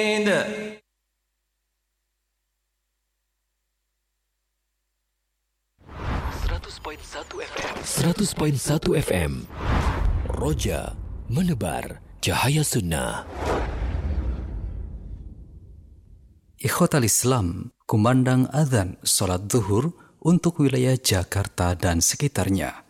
100.1 FM Roja menebar cahaya sunnah. Ikhwatal Islam, kumandang azan solat zuhur untuk wilayah Jakarta dan sekitarnya.